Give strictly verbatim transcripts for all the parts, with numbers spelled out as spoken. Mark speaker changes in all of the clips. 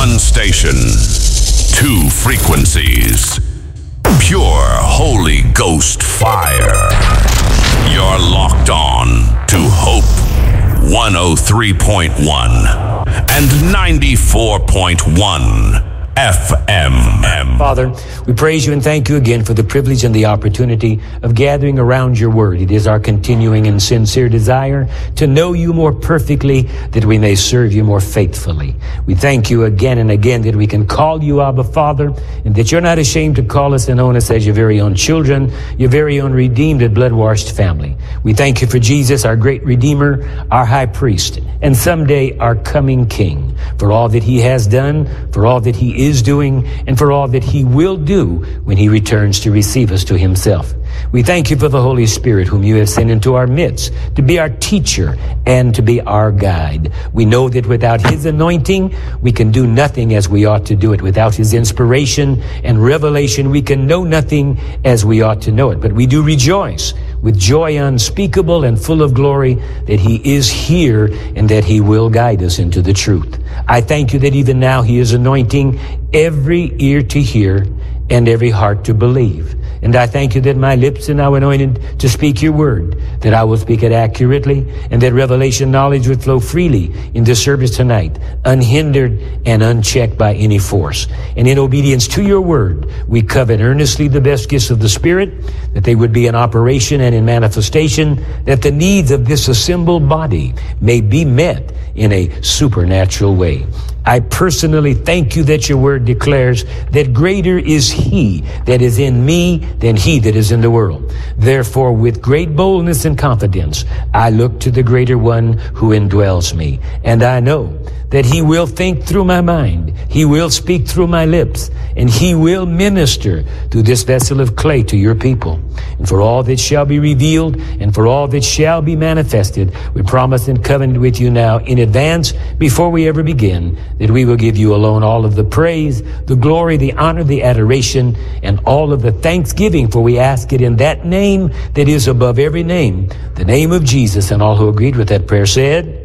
Speaker 1: One station, two frequencies. Pure Holy Ghost fire. You're locked on to Hope one oh three point one and ninety-four point one F M.
Speaker 2: Father, we praise you and thank you again for the privilege and the opportunity of gathering around your word. It is our continuing and sincere desire to know you more perfectly, that we may serve you more faithfully. We thank you again and again that we can call you Abba Father, and that you're not ashamed to call us and own us as your very own children, your very own redeemed and blood-washed family. We thank you for Jesus, our great Redeemer, our high priest, and someday our coming King, for all that he has done, for all that he is doing, and for all that he will do when he returns to receive us to himself. We thank you for the Holy Spirit, whom you have sent into our midst to be our teacher and to be our guide. We know that without his anointing, we can do nothing as we ought to do it. Without his inspiration and revelation, we can know nothing as we ought to know it. But we do rejoice with joy unspeakable and full of glory that he is here and that he will guide us into the truth. I thank you that even now he is anointing every ear to hear and every heart to believe. And I thank you that my lips are now anointed to speak your word, that I will speak it accurately, and that revelation knowledge would flow freely in this service tonight, unhindered and unchecked by any force. And in obedience to your word, we covet earnestly the best gifts of the Spirit, that they would be in operation and in manifestation, that the needs of this assembled body may be met in a supernatural way. I personally thank you that your word declares that greater is he that is in me than he that is in the world. Therefore, with great boldness and confidence, I look to the greater one who indwells me. And I know that he will think through my mind, he will speak through my lips, and he will minister through this vessel of clay to your people. And for all that shall be revealed and for all that shall be manifested, we promise and covenant with you now in advance, before we ever begin, that we will give you alone all of the praise, the glory, the honor, the adoration, and all of the thanksgiving, for we ask it in that name that is above every name, the name of Jesus. And all who agreed with that prayer said,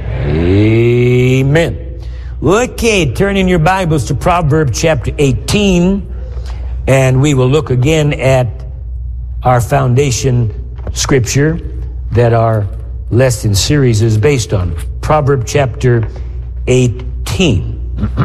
Speaker 2: Amen. Okay, turn in your Bibles to Proverbs chapter eighteen, and we will look again at our foundation scripture that our lesson series is based on. Proverbs chapter eighteen.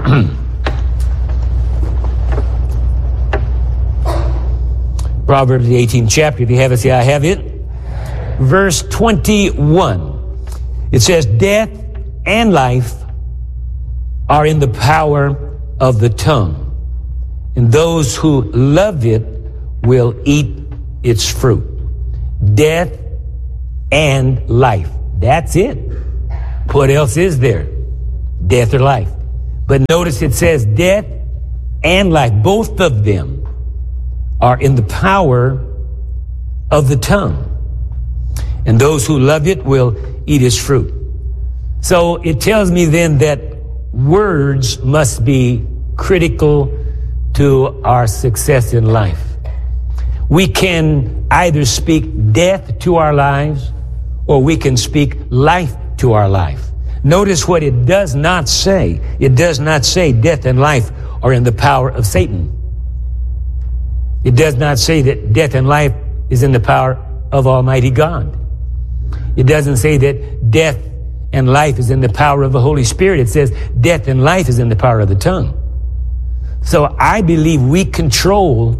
Speaker 2: Proverbs the eighteenth chapter. If you have it, say, I have it. Verse twenty-one. It says, death and life are in the power of the tongue, and those who love it will eat its fruit. Death and life. That's it. What else is there? Death or life. But notice it says death and life. Both of them are in the power of the tongue, and those who love it will eat its fruit. So it tells me then that words must be critical to our success in life. We can either speak death to our lives, or we can speak life to our life. Notice what it does not say. It does not say death and life are in the power of Satan. It does not say that death and life is in the power of Almighty God. It doesn't say that death and life is in the power of the Holy Spirit. It says death and life is in the power of the tongue. So I believe we control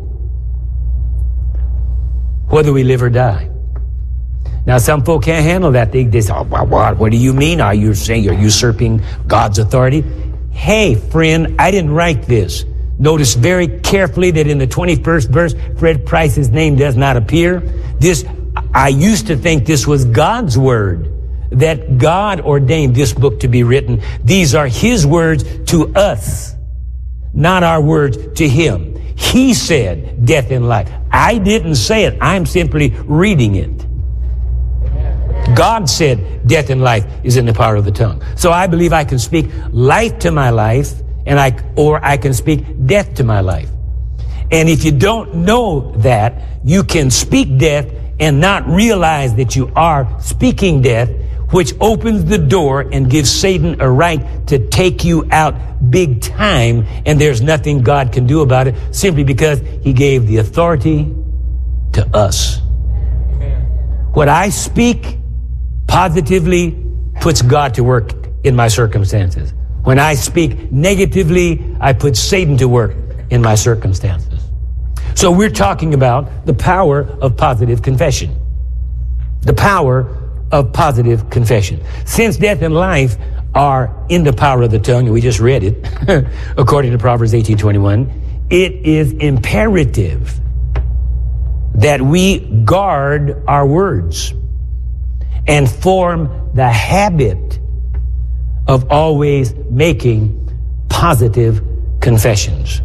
Speaker 2: whether we live or die. Now, some folk can't handle that. They, they say, oh, what, what do you mean? Are you saying you're usurping God's authority? Hey, friend, I didn't write this. Notice very carefully that in the twenty-first verse, Fred Price's name does not appear. This, I used to think this was God's word, that God ordained this book to be written. These are his words to us, not our words to him. He said death and life. I didn't say it. I'm simply reading it. God said death and life is in the power of the tongue. So I believe I can speak life to my life, and I, or I can speak death to my life. And if you don't know that, you can speak death and not realize that you are speaking death, which opens the door and gives Satan a right to take you out big time, and there's nothing God can do about it simply because he gave the authority to us. What I speak positively puts God to work in my circumstances. When I speak negatively, I put Satan to work in my circumstances. So we're talking about the power of positive confession. The power of positive confession. Since death and life are in the power of the tongue, and we just read it, according to Proverbs eighteen twenty-one, it is imperative that we guard our words and form the habit of always making positive confessions.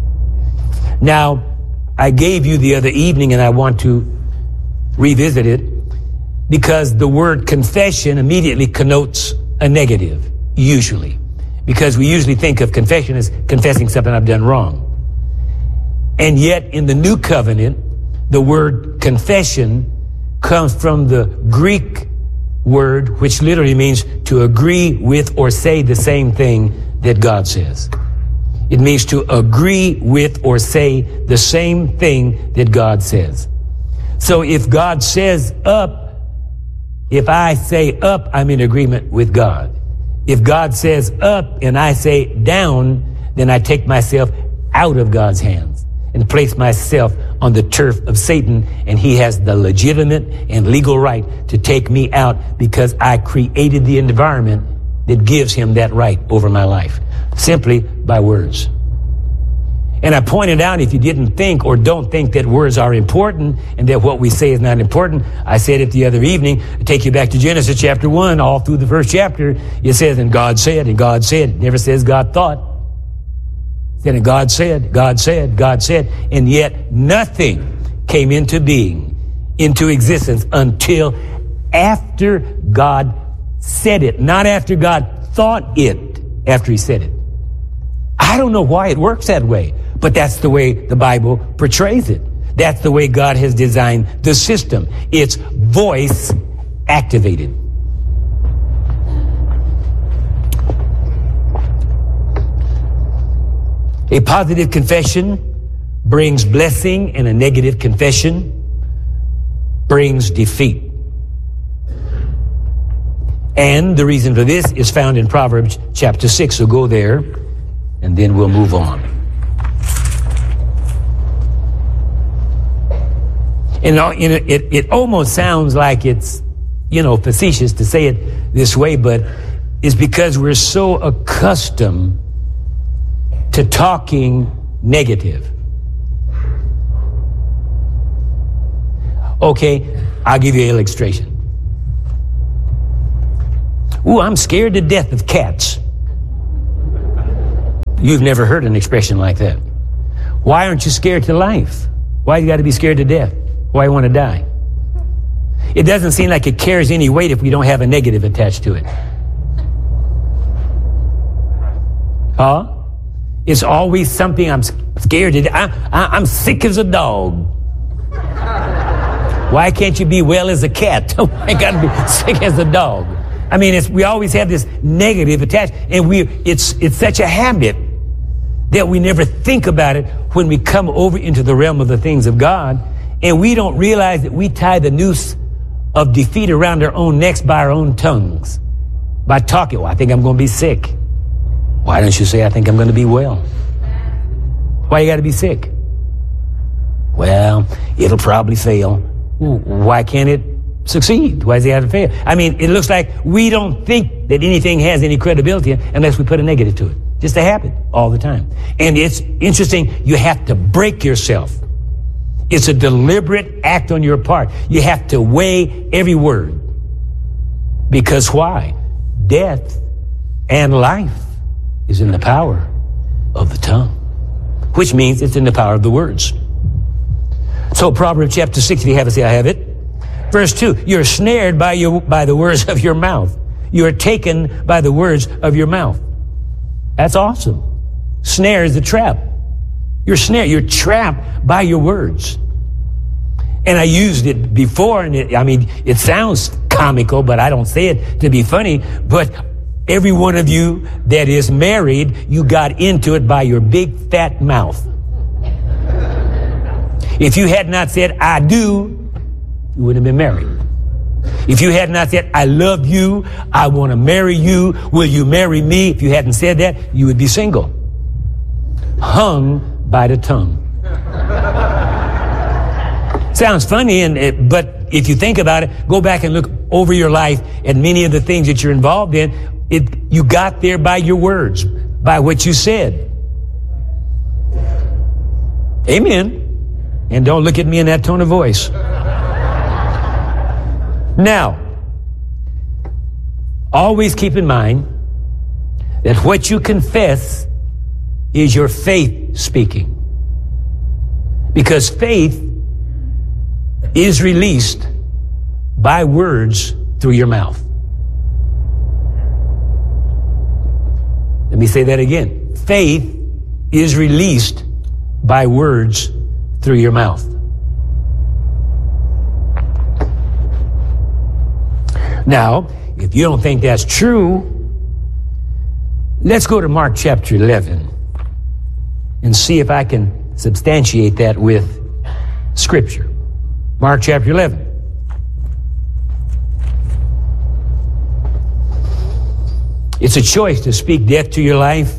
Speaker 2: Now, I gave you the other evening, and I want to revisit it, because the word confession immediately connotes a negative, usually. Because we usually think of confession as confessing something I've done wrong. And yet, in the New Covenant, the word confession comes from the Greek word, which literally means to agree with or say the same thing that God says. It means to agree with or say the same thing that God says. So if God says up, if I say up, I'm in agreement with God. If God says up and I say down, then I take myself out of God's hands and place myself on the turf of Satan, and he has the legitimate and legal right to take me out because I created the environment that gives him that right over my life, simply by words. And I pointed out, if you didn't think or don't think that words are important and that what we say is not important, I said it the other evening, I take you back to Genesis chapter one, all through the first chapter, it says, and God said, and God said. It never says God thought. It said, and God said, God said, God said, and yet nothing came into being, into existence, until after God said it, not after God thought it, after he said it. I don't know why it works that way, but that's the way the Bible portrays it. That's the way God has designed the system. It's voice activated. A positive confession brings blessing, and a negative confession brings defeat. And the reason for this is found in Proverbs chapter six. So go there, and then we'll move on. And you know, it, it almost sounds like it's, you know, facetious to say it this way, but it's because we're so accustomed to talking negative. Okay, I'll give you an illustration. Ooh, I'm scared to death of cats. You've never heard an expression like that. Why aren't you scared to life? Why you got to be scared to death? Why you want to die? It doesn't seem like it carries any weight if we don't have a negative attached to it. Huh? It's always something I'm scared to. I, I, I'm sick as a dog. Why can't you be well as a cat? I got to be sick as a dog. I mean, it's, we always have this negative attached, and we it's it's such a habit that we never think about it when we come over into the realm of the things of God, and we don't realize that we tie the noose of defeat around our own necks by our own tongues, by talking. Well, I think I'm going to be sick. Why don't you say, I think I'm going to be well? Why you got to be sick? Well, it'll probably fail. Why can't it succeed? Why does it have to fail? I mean, it looks like we don't think that anything has any credibility unless we put a negative to it. Just a habit all the time. And it's interesting, you have to break yourself. It's a deliberate act on your part. You have to weigh every word. Because why? Death and life is in the power of the tongue, which means it's in the power of the words. So Proverbs chapter six, if you have it, say, I have it. Verse two, you're snared by your by the words of your mouth. You are taken by the words of your mouth. That's awesome. Snare is a trap. You're snared. You're trapped by your words. And I used it before, and it, I mean, it sounds comical, but I don't say it to be funny. But every one of you that is married, you got into it by your big fat mouth. If you had not said, I do, you wouldn't have been married. If you had not said, I love you, I want to marry you, will you marry me? If you hadn't said that, you would be single. Hung by the tongue. Sounds funny, and it, but if you think about it, go back and look over your life at many of the things that you're involved in. It, you got there by your words, by what you said. Amen. And don't look at me in that tone of voice. Now, always keep in mind that what you confess is your faith speaking. Because faith is released by words through your mouth. Let me say that again. Faith is released by words through your mouth. Now, if you don't think that's true, let's go to Mark chapter eleven and see if I can substantiate that with Scripture. Mark chapter eleven. It's a choice to speak death to your life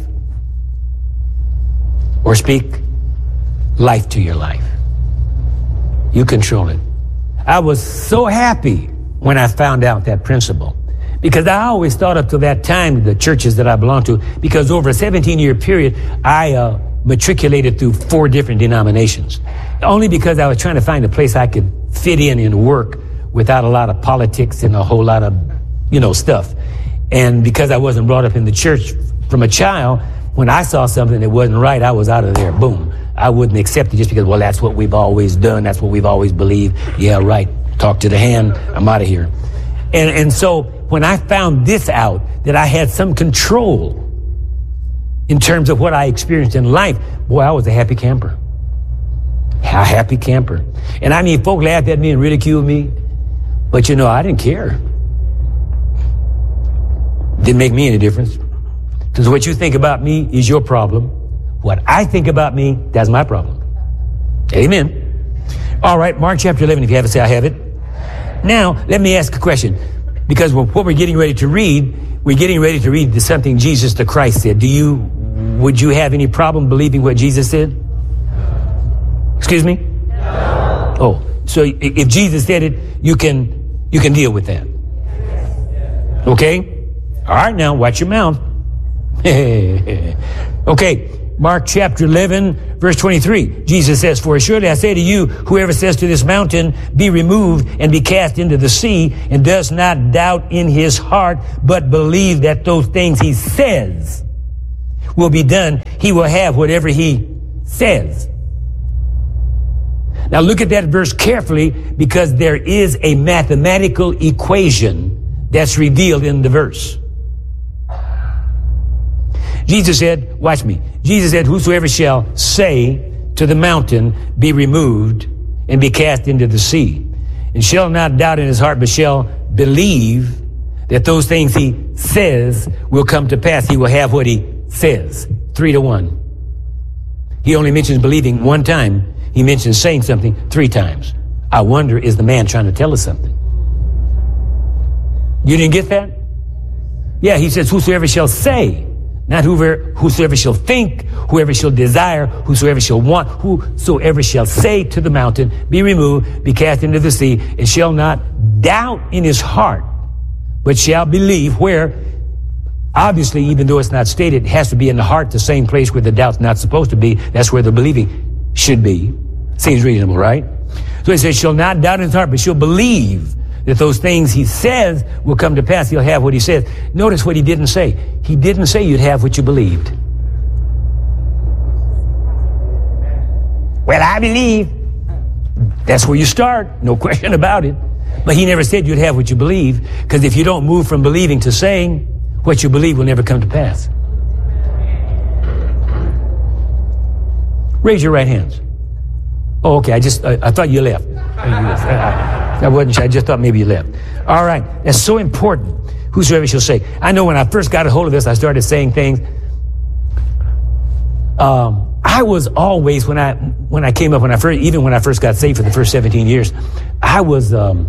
Speaker 2: or speak life to your life. You control it. I was so happy when I found out that principle, because I always thought up to that time, the churches that I belonged to, because over a seventeen-year period, I uh, matriculated through four different denominations, only because I was trying to find a place I could fit in and work without a lot of politics and a whole lot of, you know, stuff. And because I wasn't brought up in the church from a child, when I saw something that wasn't right, I was out of there. Boom. I wouldn't accept it just because, well, that's what we've always done. That's what we've always believed. Yeah, right. Talk to the hand. I'm out of here. And, and so when I found this out, that I had some control in terms of what I experienced in life, boy, I was a happy camper. A happy camper. And I mean, folk laughed at me and ridiculed me, but you know, I didn't care. Didn't make me any difference. Because what you think about me is your problem. What I think about me, that's my problem. Amen. All right, Mark chapter eleven, if you have it, say I have it. Now, let me ask a question. Because what we're getting ready to read, we're getting ready to read something Jesus the Christ said. Do you, would you have any problem believing what Jesus said? Excuse me? No. Oh, so if Jesus said it, you can, you can deal with that. Okay? All right, now, watch your mouth. Okay, Mark chapter eleven, verse twenty-three. Jesus says, for surely I say to you, whoever says to this mountain, be removed and be cast into the sea, and does not doubt in his heart, but believe that those things he says will be done, he will have whatever he says. Now look at that verse carefully, because there is a mathematical equation that's revealed in the verse. Jesus said, watch me. Jesus said, whosoever shall say to the mountain, be removed and be cast into the sea, and shall not doubt in his heart, but shall believe that those things he says will come to pass, he will have what he says. Three to one. He only mentions believing one time. He mentions saying something three times. I wonder, is the man trying to tell us something? You didn't get that? Yeah, he says, whosoever shall say, not whoever, whosoever shall think, whoever shall desire, whosoever shall want, whosoever shall say to the mountain, be removed, be cast into the sea, and shall not doubt in his heart, but shall believe, where, obviously, even though it's not stated, it has to be in the heart, the same place where the doubt's not supposed to be. That's where the believing should be. Seems reasonable, right? So he says, shall not doubt in his heart, but shall believe that those things he says will come to pass. He'll have what he says. Notice what he didn't say. He didn't say you'd have what you believed. Well, I believe. That's where you start. No question about it. But he never said you'd have what you believe, because if you don't move from believing to saying, what you believe will never come to pass. Raise your right hands. Oh, okay. I just, I, I thought you left. I wasn't sure. I just thought maybe you left. All All right. That's so important. Whosoever shall say. I know when I first got a hold of this, I started saying things. Um, I was always, when I when I came up, when I first, even when I first got saved for the first seventeen years, I was um,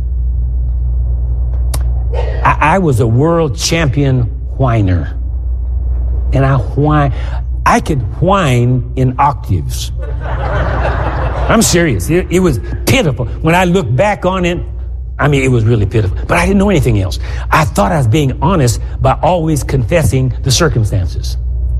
Speaker 2: I, I was a world champion whiner. And I whine. I could whine in octaves. I'm serious. It, it was pitiful. When I look back on it, I mean, it was really pitiful. But I didn't know anything else. I thought I was being honest by always confessing the circumstances.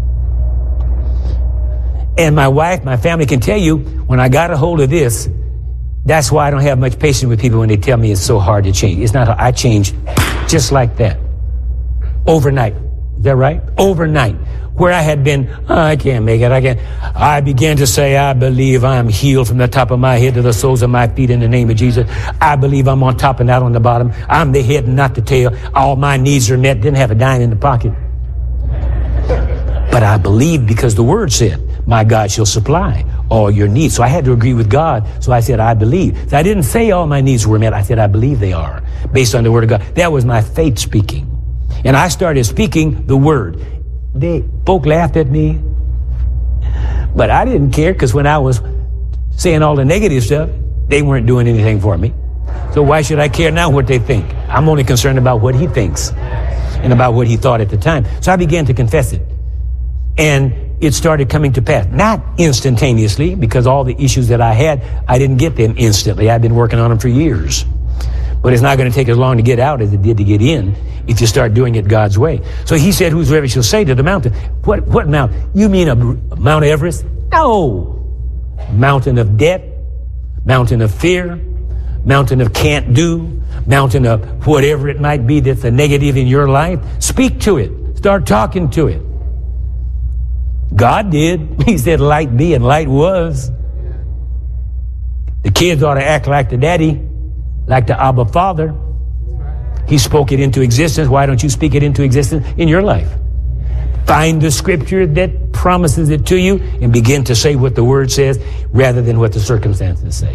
Speaker 2: And my wife, my family can tell you, when I got a hold of this, that's why I don't have much patience with people when they tell me it's so hard to change. It's not, I changed just like that. Overnight. Is that right? Overnight. Where I had been, oh, I can't make it, I can't. I began to say, I believe I'm healed from the top of my head to the soles of my feet in the name of Jesus. I believe I'm on top and not on the bottom. I'm the head and not the tail. All my needs are met. Didn't have a dime in the pocket. But I believed because the word said, my God shall supply all your needs. So I had to agree with God. So I said, I believe. So I didn't say all my needs were met. I said, I believe they are, based on the word of God. That was my faith speaking. And I started speaking the word. They, folk laughed at me, but I didn't care, because when I was saying all the negative stuff, they weren't doing anything for me. So why should I care now what they think? I'm only concerned about what he thinks and about what he thought at the time. So I began to confess it. And it started coming to pass. Not instantaneously, because all the issues that I had, I didn't get them instantly. I've been working on them for years. But it's not going to take as long to get out as it did to get in if you start doing it God's way. So he said, whosoever shall say to the mountain, what, what mountain? You mean a, a Mount Everest? No. Mountain of debt, mountain of fear, mountain of can't do, mountain of whatever it might be that's a negative in your life. Speak to it. Start talking to it. God did. He said, light be, and light was. The kids ought to act like the daddy, like the Abba Father. He spoke it into existence. Why don't you speak it into existence in your life? Find the scripture that promises it to you and begin to say what the word says rather than what the circumstances say.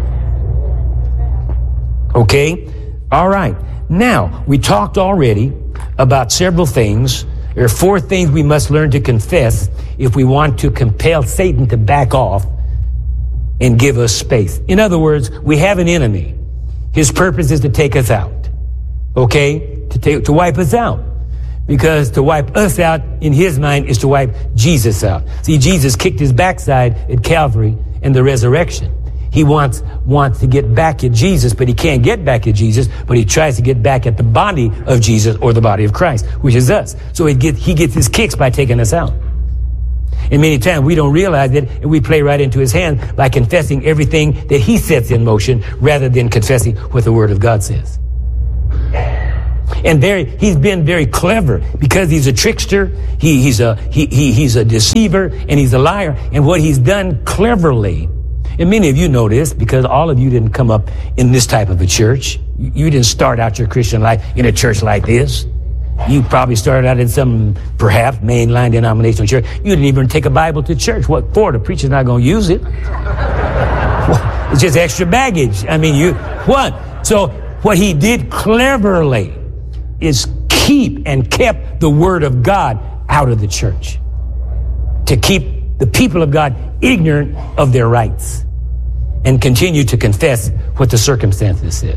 Speaker 2: Okay? All right. Now, we talked already about several things. There are four things we must learn to confess if we want to compel Satan to back off and give us space. In other words, we have an enemy. His purpose is to take us out. Okay? To take, to wipe us out. Because to wipe us out, in his mind, is to wipe Jesus out. See, Jesus kicked his backside at Calvary and the resurrection. He wants, wants to get back at Jesus, but he can't get back at Jesus, but he tries to get back at the body of Jesus, or the body of Christ, which is us. So he gets, he gets his kicks by taking us out. And many times we don't realize it, and we play right into his hand by confessing everything that he sets in motion rather than confessing what the word of God says. And very, he's been very clever because he's a trickster, he, he's a, he, he, he's a deceiver, and he's a liar. And what he's done cleverly, and many of you know this because all of you didn't come up in this type of a church. You didn't start out your Christian life in a church like this. You probably started out in some, perhaps, mainline denominational church. You didn't even take a Bible to church. What for? The preacher's not going to use it. It's just extra baggage. I mean, you, what? So what he did cleverly is keep and kept the word of God out of the church. To keep the people of God ignorant of their rights and continue to confess what the circumstances said.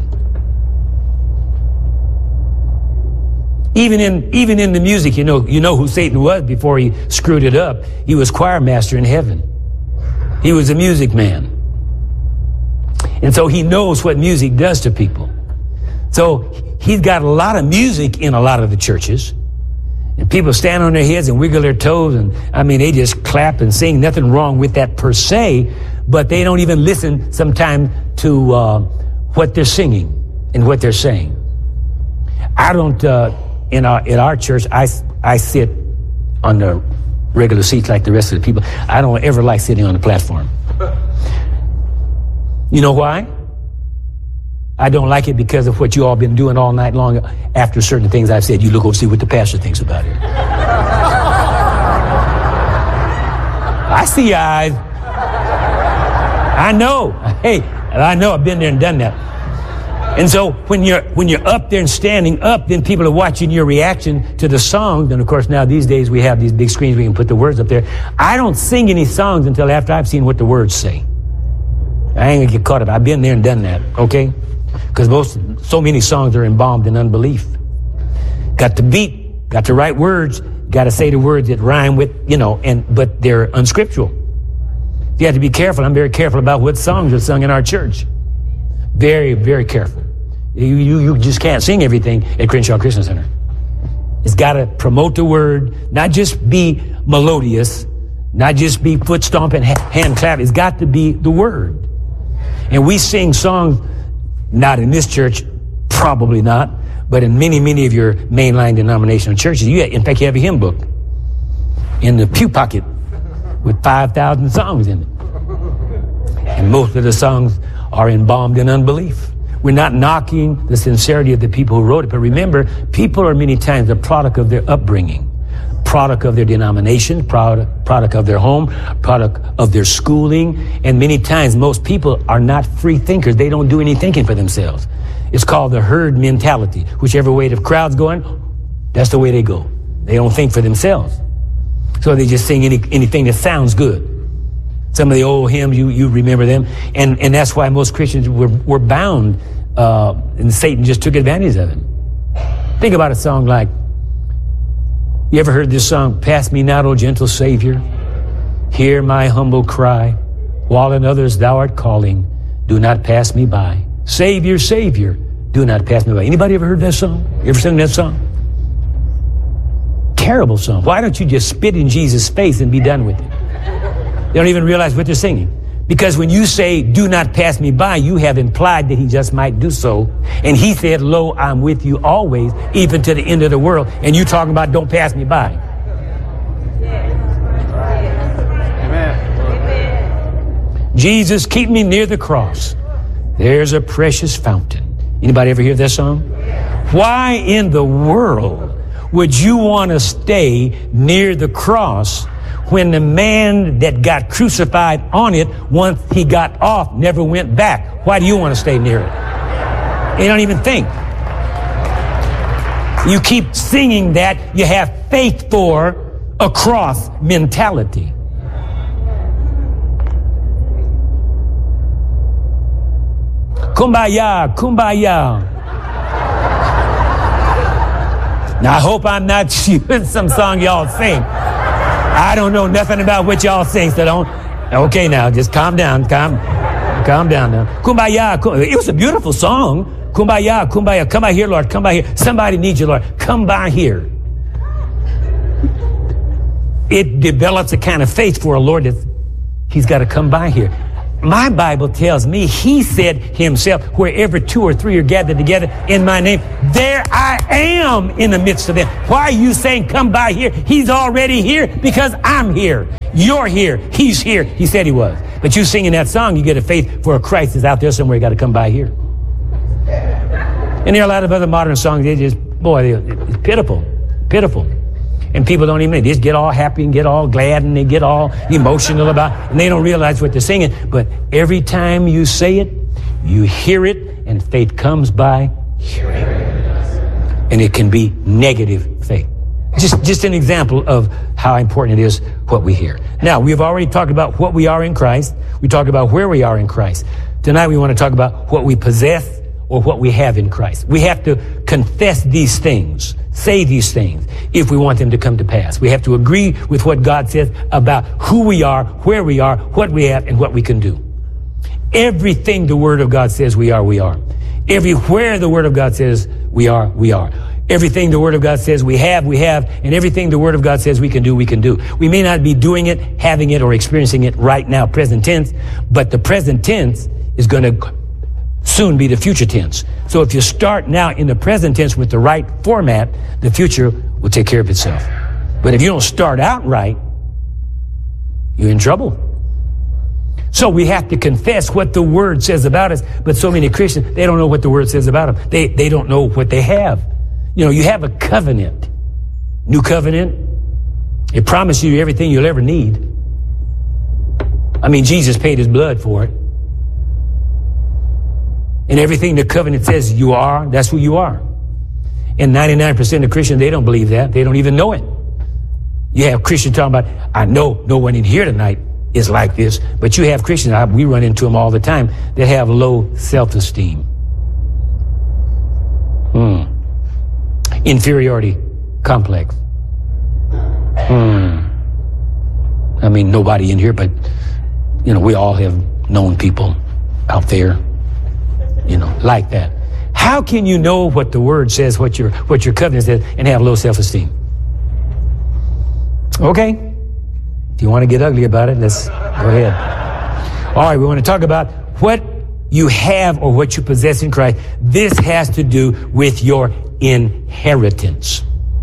Speaker 2: Even in, even in the music, you know, you know who Satan was before he screwed it up. He was choir master in heaven. He was a music man. And so he knows what music does to people. So he's got a lot of music in a lot of the churches. And people stand on their heads and wiggle their toes. And I mean, they just clap and sing. Nothing wrong with that per se. But they don't even listen sometimes to uh, what they're singing and what they're saying. I don't, uh, in our, in our church, I, I sit on the regular seats like the rest of the people. I don't ever like sitting on the platform. You know why? I don't like it because of what you all been doing all night long. After certain things I've said, you look over see what the pastor thinks about it. I see your eyes. I know. Hey, I know I've been there and done that. And so when you're when you're up there and standing up, then people are watching your reaction to the song. And of course, now these days we have these big screens, we can put the words up there. I don't sing any songs until after I've seen what the words say. I ain't gonna get caught up. I've been there and done that, okay? Because most so many songs are embalmed in unbelief. Got the beat, got the right words, got to say the words that rhyme with, you know, and but they're unscriptural. You have to be careful. I'm very careful about what songs are sung in our church. Very, very careful. You, you, you just can't sing everything at Crenshaw Christian Center. It's got to promote the word, not just be melodious, not just be foot stomping, hand clap. It's got to be the word. And we sing songs, not in this church, probably not, but in many, many of your mainline denominational churches. You, in fact, you have a hymn book in the pew pocket with five thousand songs in it. And most of the songs are embalmed in unbelief. We're not knocking the sincerity of the people who wrote it, but remember, people are many times the product of their upbringing, product of their denomination, product, product of their home, product of their schooling, and many times most people are not free thinkers. They don't do any thinking for themselves. It's called the herd mentality. Whichever way the crowd's going, that's the way they go. They don't think for themselves. So they just sing any, anything that sounds good. Some of the old hymns, you, you remember them. And, and that's why most Christians were, were bound, uh, and Satan just took advantage of it. Think about a song like, you ever heard this song, Pass me not, O gentle Savior, hear my humble cry, while in others thou art calling, do not pass me by. Savior, Savior, do not pass me by. Anybody ever heard that song? You ever sung that song? Terrible song. Why don't you just spit in Jesus' face and be done with it? They don't even realize what they're singing. Because when you say, do not pass me by, you have implied that he just might do so. And he said, lo, I'm with you always, even to the end of the world. And you talking about don't pass me by. Amen. Jesus, keep me near the cross. There's a precious fountain. Anybody ever hear that song? Why in the world would you want to stay near the cross when the man that got crucified on it, once he got off, never went back? Why do you want to stay near it? You don't even think. You keep singing that. You have faith for a cross mentality. Kumbaya, kumbaya. Now, I hope I'm not shooting some song y'all sing. I don't know nothing about what y'all sing, so don't. Okay, now, just calm down. Calm, calm down now. Kumbaya. Kumbaya. It was a beautiful song. Kumbaya, kumbaya. Come by here, Lord. Come by here. Somebody needs you, Lord. Come by here. It develops a kind of faith for a Lord that he's got to come by here. My Bible tells me he said himself, wherever two or three are gathered together in my name, there I am in the midst of them. Why are you saying come by here? He's already here because I'm here. You're here. He's here. He said he was. But you singing that song, you get a faith for a Christ that's out there somewhere. You got to come by here. And there are a lot of other modern songs. They just, boy, it's pitiful, pitiful. And people don't even, they just get all happy and get all glad and they get all emotional about it, and they don't realize what they're singing. But every time you say it, you hear it, and faith comes by hearing. And it can be negative faith. Just, just an example of how important it is what we hear. Now, we've already talked about what we are in Christ. We talked about where we are in Christ. Tonight we want to talk about what we possess or what we have in Christ. We have to confess these things, say these things, if we want them to come to pass. We have to agree with what God says about who we are, where we are, what we have, and what we can do. Everything the Word of God says we are, we are. Everywhere the Word of God says we are, we are. Everything the Word of God says we have, we have, and everything the Word of God says we can do, we can do. We may not be doing it, having it, or experiencing it right now, present tense, but the present tense is going to soon be the future tense. So if you start now in the present tense with the right format, the future will take care of itself. But if you don't start out right, you're in trouble. So we have to confess what the Word says about us. But so many Christians, they don't know what the Word says about them. They, they don't know what they have. You know, you have a covenant. New covenant. It promises you everything you'll ever need. I mean, Jesus paid his blood for it. And everything the covenant says you are, that's who you are. And ninety-nine percent of Christians, they don't believe that. They don't even know it. You have Christians talking about, I know no one in here tonight is like this. But you have Christians, I, we run into them all the time, that have low self-esteem. Hmm. Inferiority complex. Hmm. I mean, nobody in here, but, you know, we all have known people out there, you know, like that. How can you know what the word says, what your what your covenant says, and have low self-esteem? Okay. If you want to get ugly about it, let's go ahead. All right, we want to talk about what you have or what you possess in Christ. This has to do with your inheritance.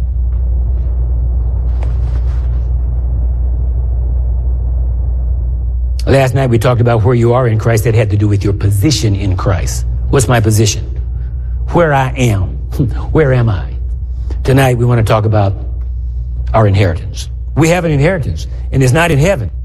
Speaker 2: Last night we talked about where you are in Christ. That had to do with your position in Christ. What's my position? Where I am. Where am I? Tonight we want to talk about our inheritance. We have an inheritance, and it's not in heaven.